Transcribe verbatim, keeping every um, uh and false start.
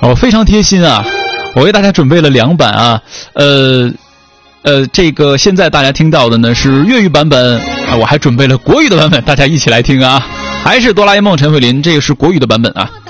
我非常贴心啊，我为大家准备了两版啊，呃呃，这个现在大家听到的呢是粤语版本啊，我还准备了国语的版本，大家一起来听啊，还是哆啦 A 梦陈慧琳，这个是国语的版本啊。